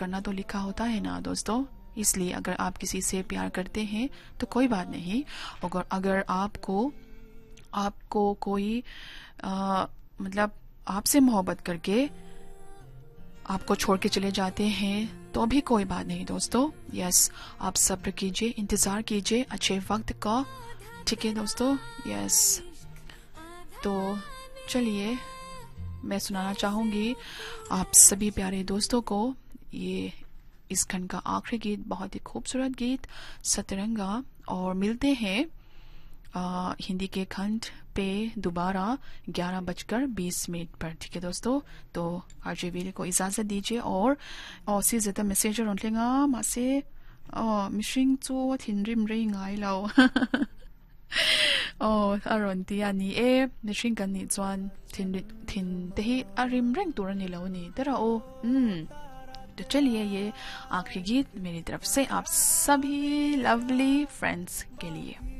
करना तो लिखा होता है ना दोस्तों, इसलिए अगर आप किसी से प्यार करते हैं तो कोई बात नहीं। अगर आपको कोई मतलब आपसे मोहब्बत करके आपको छोड़ के चले जाते हैं तो भी कोई बात नहीं दोस्तों। यस, आप सब्र कीजिए, इंतजार कीजिए अच्छे वक्त का, ठीक है दोस्तों। यस, तो चलिए मैं सुनाना चाहूंगी आप सभी प्यारे दोस्तों को ये इस खंड का आखिरी गीत, बहुत ही खूबसूरत गीत सतरंगा। और मिलते हैं हिंदी के खंड पे दोबारा 11:20 पर, ठीक है दोस्तों। तो आरजे वीर को इजाजत दीजिए और सी ज़्यादा मैसेजर ओंलेंगा मासे मिश्रिंग चो थिनरिम रिंग आई लो अरोंती यानी ए मिश्रिंग कन्नी चोन थिन दही अरिम रिंग तुरनी लोनी तेरा ओ तो चलिए ये आखिरी गीत मेरी तरफ से आप सभी लवली फ्रेंड्स के लिए।